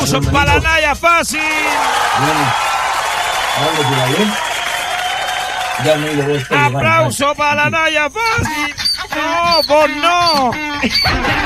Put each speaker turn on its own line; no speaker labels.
aplauso para la Naya Fácil. Aplauso para la Naya Fácil. No, vos no.